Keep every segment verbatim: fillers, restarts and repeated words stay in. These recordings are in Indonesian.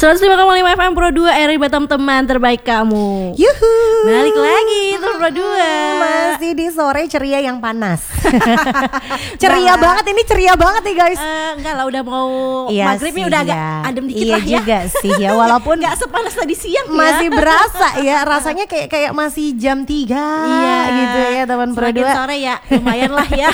seratus lima koma lima F M Pro dua R I Batam, teman terbaik kamu. Yuhu. Balik lagi terus Pro dua. Masih di sore ceria yang panas. Ceria banget ini, ceria banget nih guys. Uh, enggak lah, udah mau Iya maghrib nih, sih, udah agak ya. adem dikit Iya lah ya. juga sih ya, walaupun Gak sepanas tadi siang ya. masih berasa ya, rasanya kayak kayak masih jam tiga Iya gitu ya teman Pro Semakin dua. sore ya, lumayan lah ya.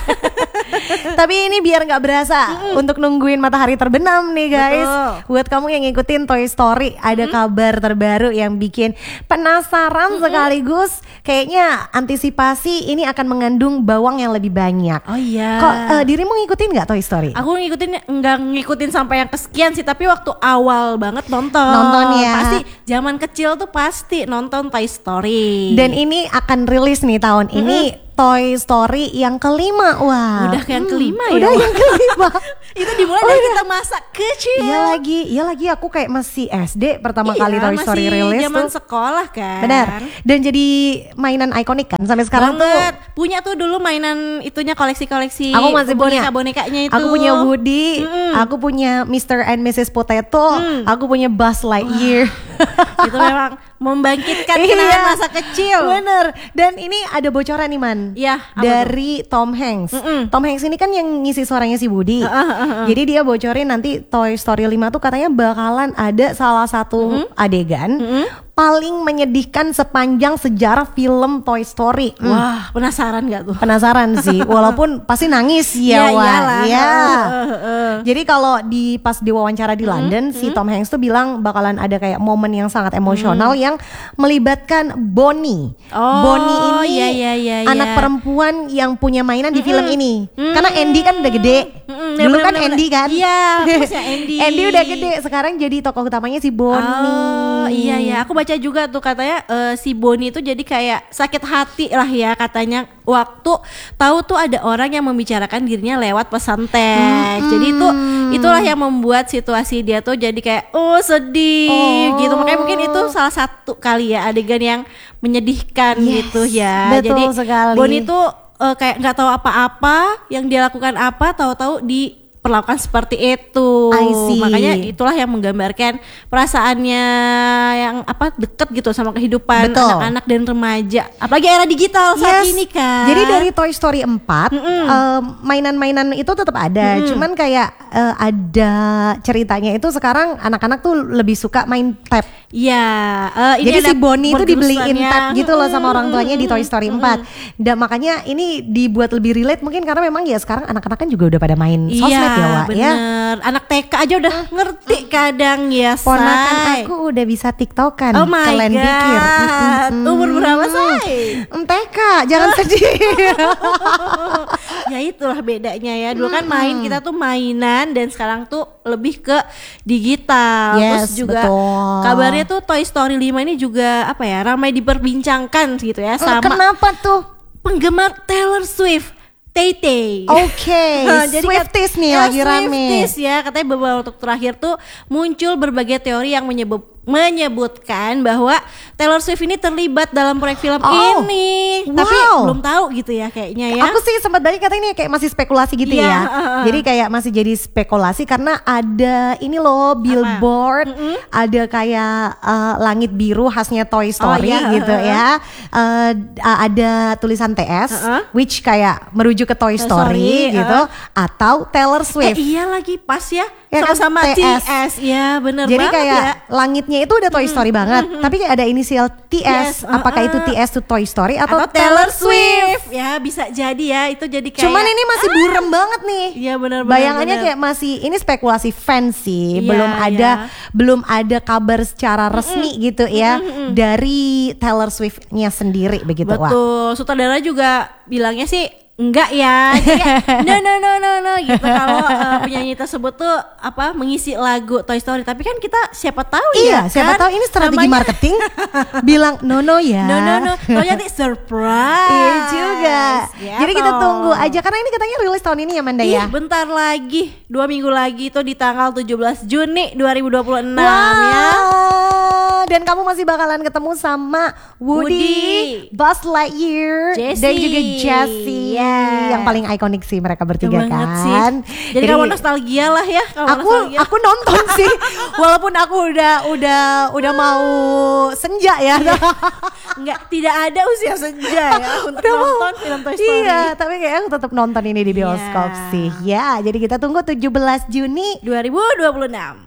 Tapi ini biar nggak berasa mm. untuk nungguin matahari terbenam nih guys. Betul. Buat kamu yang ngikutin Toy Story, ada mm. kabar terbaru yang bikin penasaran mm-hmm. sekaligus kayaknya antisipasi ini akan mengandung bawang yang lebih banyak. Oh iya. Kok uh, dirimu ngikutin nggak Toy Story? Aku ngikutin, nggak ngikutin sampai yang kesekian sih, tapi waktu awal banget nonton. Nonton ya. Pasti zaman kecil tuh pasti nonton Toy Story. Dan ini akan rilis nih tahun mm-hmm. ini. Toy Story yang kelima. Wah, udah yang kelima hmm, ya. Udah yang kelima. Itu dimulai dari kita masa kecil. Iya lagi, iya lagi aku kayak masih S D pertama iya, kali Toy Story rilis tuh. Zaman sekolah kan. Benar. Dan jadi mainan ikonik kan sampai sekarang. Banget. Tuh. Punya tuh dulu mainan itunya, koleksi-koleksi. Aku masih punya boneka-bonekanya itu. Aku punya Woody, mm. aku punya mister and missus Potato, mm. aku punya Buzz Lightyear. Itu memang membangkitkan kenangan masa kecil. Bener. Dan ini ada bocoran nih Man. Iya. Dari Tom Hanks. Mm-mm. Tom Hanks ini kan yang ngisi suaranya si Woody. Uh, uh, uh, uh. Jadi dia bocorin nanti Toy Story lima tuh katanya bakalan ada salah satu mm-hmm. adegan mm-hmm. paling menyedihkan sepanjang sejarah film Toy Story. Mm. Wah, penasaran gak tuh? Penasaran sih. Walaupun pasti nangis ya, ya Wah. Ya. Uh, uh, uh. Jadi kalau di pas diwawancara di mm-hmm. London, mm-hmm. si Tom Hanks tuh bilang bakalan ada kayak momen yang sangat emosional mm-hmm. yang melibatkan Bonnie. Oh, Bonnie ini ya, ya, ya, anak ya. perempuan yang punya mainan di mm-hmm. film ini. Mm-hmm. Karena Andy kan udah gede. Mm-hmm. Dulu bener, kan bener, Andy kan. Iya, maksudnya Andy. Andy udah gede, sekarang jadi tokoh utamanya si Bonnie. Oh, iya ya, aku baca juga tuh katanya uh, si Bonnie itu jadi kayak sakit hati lah ya katanya waktu tahu tuh ada orang yang membicarakan dirinya lewat pesan teks. Hmm. Jadi itu itulah yang membuat situasi dia tuh jadi kayak oh sedih oh. gitu. Makanya mungkin itu salah satu kali ya adegan yang menyedihkan yes, gitu ya. Betul jadi sekali. Bonnie tuh uh, kayak nggak tahu apa-apa, yang dia lakukan apa, tahu-tahu di perlakukan seperti itu. Makanya itulah yang menggambarkan perasaannya yang apa deket gitu sama kehidupan Betul. anak-anak dan remaja. Apalagi era digital saat yes. ini kan. Jadi dari Toy Story empat uh, mainan-mainan itu tetap ada. Mm-mm. Cuman kayak uh, ada ceritanya itu sekarang anak-anak tuh lebih suka main tab. Iya. Uh, Jadi si Bonnie itu dibeliin tab gitu loh sama orang tuanya mm-hmm. di Toy Story empat. Dan makanya ini dibuat lebih relate mungkin karena memang ya sekarang anak-anak kan juga udah pada main iya. sosmed ya Wak bener. ya. Anak T K aja udah ngerti kadang ya. Ponakan aku udah bisa tiktokan. Oh my Kalian god pikir mm-hmm. umur berapa say? T K jangan sedih. Ya itulah bedanya ya. Dulu kan main kita tuh mainan, dan sekarang tuh lebih ke digital. Yes, Terus juga betul. kabarnya tuh Toy Story lima ini juga apa ya, ramai diperbincangkan gitu ya sama Kenapa tuh? penggemar Taylor Swift. Tay-Tay. Oke, okay. Swifties nih ya, lagi rame. Swifties ya, katanya beberapa waktu terakhir tuh muncul berbagai teori yang menyebut menyebutkan bahwa Taylor Swift ini terlibat dalam proyek film oh, ini, wow. tapi belum tahu gitu ya kayaknya ya. Aku sih sempat balik kata ini kayak masih spekulasi gitu yeah, ya. uh, uh. Jadi kayak masih jadi spekulasi karena ada ini loh billboard, mm-hmm. ada kayak uh, langit biru khasnya Toy Story oh, yeah, gitu uh, uh. ya. Uh, ada tulisan T S, uh, uh. which kayak merujuk ke Toy Story, Story gitu, uh. atau Taylor Swift. Eh, iya lagi pas ya. Ya sama-sama kan, T S, ya bener Jadi banget kayak ya. langitnya itu udah Toy Story mm-hmm. banget, mm-hmm. tapi kayak ada inisial T S. Yes, uh-uh. Apakah itu T S to Toy Story atau, atau Taylor Taylor Swift? Swift? Ya bisa jadi ya, itu jadi kayak. Cuman ini masih buram ah. banget nih. Iya benar. Bayangannya bener. kayak masih ini spekulasi fans sih, ya, belum ada ya. belum ada kabar secara resmi mm-hmm. gitu ya mm-hmm. dari Taylor Swift-nya sendiri begitu. Betul. Wak. Sutradara juga bilangnya sih enggak ya, jadi kayak, no no no no no gitu kalau uh, penyanyi tersebut tuh apa mengisi lagu Toy Story, tapi kan kita siapa tahu iya, ya siapa kan? tahu ini strategi Namanya... marketing bilang no no ya, no no no, oh jadi surprise. Iya juga. Ya, jadi toh. kita tunggu aja karena ini katanya rilis tahun ini ya Manda ya. Ih, bentar lagi, dua minggu lagi tuh di tanggal tujuh belas Juni dua ribu dua puluh enam wow. ya. dan kamu masih bakalan ketemu sama Woody, Woody, Buzz Lightyear, Jessie. dan juga Jessie. Yeah. Yang paling ikonik sih mereka bertiga Banget kan. sih. Jadi, kamu nostalgia lah ya. Kamu aku nostalgia. aku nonton sih, walaupun aku udah udah udah mau senja ya. Enggak, tidak ada usia senja ya untuk Udah mau. nonton film Toy Story. Iya, tapi kayaknya aku tetap nonton ini di bioskop Iya. sih. Ya, jadi kita tunggu tujuh belas Juni dua ribu dua puluh enam.